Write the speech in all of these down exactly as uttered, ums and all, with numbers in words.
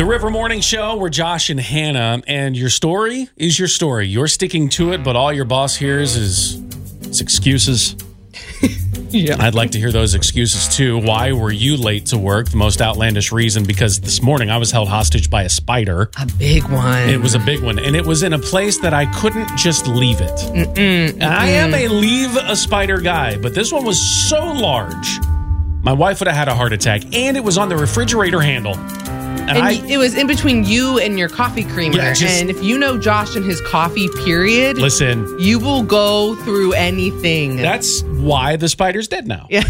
The River Morning Show, we're Josh and Hannah, and your story is your story. You're sticking to it, but all your boss hears is, is excuses. Yeah. I'd like to hear those excuses, too. Why were you late to work? The most outlandish reason, because this morning I was held hostage by a spider. A big one. It was a big one, and it was in a place that I couldn't just leave it. Mm-mm, mm-mm. I am a leave a spider guy, but this one was so large, my wife would have had a heart attack, and it was on the refrigerator handle. And, and I, it was in between you and your coffee creamer. Yeah, just, and if you know Josh and his coffee, period, listen, you will go through anything. That's why the spider's dead now. Yeah.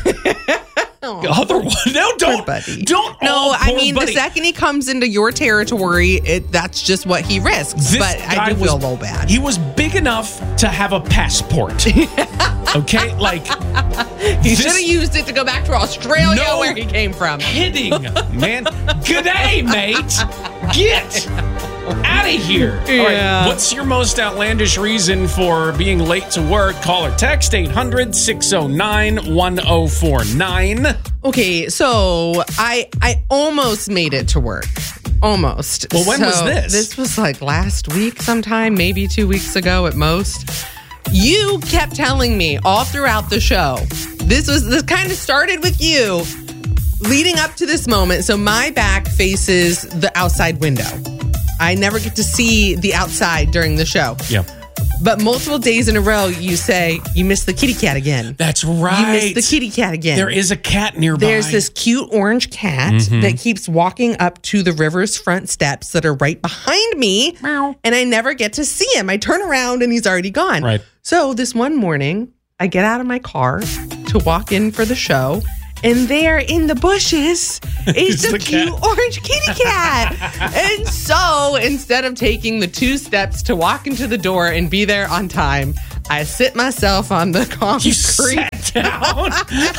Oh, Otherwise, no, don't, buddy. don't. No, oh, I mean, buddy. the second he comes into your territory, it, that's just what he risks. This but I do was, feel a little bad. He was big enough to have a passport. Okay, like he should have used it to go back to Australia, no where he came from. Kidding, man. G'day, mate. Get out of here. Yeah. All right, what's your most outlandish reason for being late to work? Call or text eight hundred, six oh nine, one oh four nine. Okay, so I I almost made it to work. Almost. Well, when so was this? This was like last week sometime, maybe two weeks ago at most. You kept telling me all throughout the show. This was this kind of started with you leading up to this moment. So my back faces the outside window. I never get to see the outside during the show. Yeah. But multiple days in a row, you say, you missed the kitty cat again. That's right. You missed the kitty cat again. There is a cat nearby. There's this cute orange cat mm-hmm. that keeps walking up to the river's front steps that are right behind me. Meow. And I never get to see him. I turn around and he's already gone. Right. So this one morning, I get out of my car to walk in for the show. And there in the bushes is the, the cute orange kitty cat. And so instead of taking the two steps to walk into the door and be there on time, I sit myself on the concrete. You sat down?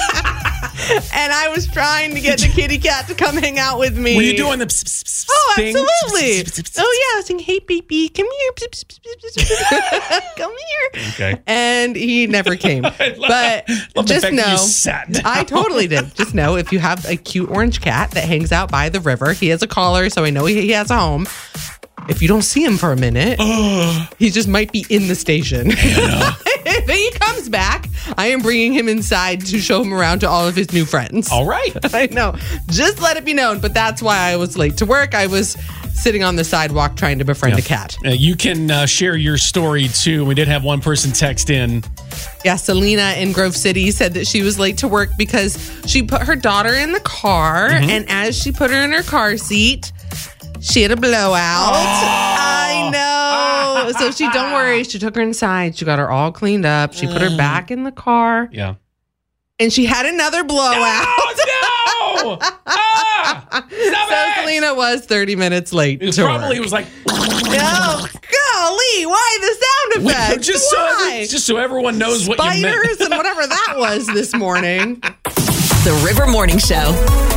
And I was trying to get the kitty cat to come hang out with me. Were you doing the pss, pss, pss Oh, thing? absolutely. Oh, yeah. I was saying, hey, baby, come here. Pss, pss, pss, pss. Come here. Okay. And he never came. love, But love just the fact know, you sat down. I totally did. Just know if you have a cute orange cat that hangs out by the river, he has a collar, so I know he, he has a home. If you don't see him for a minute, he just might be in the station. If he comes back, I am bringing him inside to show him around to all of his new friends. All right. I know. Just let it be known. But that's why I was late to work. I was sitting on the sidewalk trying to befriend yeah. a cat. Uh, you can uh, share your story, too. We did have one person text in. Yeah, Selena in Grove City said that she was late to work because she put her daughter in the car. Mm-hmm. And as she put her in her car seat, she had a blowout. Oh. I know. So she, don't worry. She took her inside. She got her all cleaned up. She put her back in the car. Yeah. And she had another blowout. No! no! Ah, so it. Selena was thirty minutes late. It to probably work. was like, oh, golly, why the sound effects? just, why? So, just so everyone knows Spiders what you meant. and whatever that was this morning. The River Morning Show.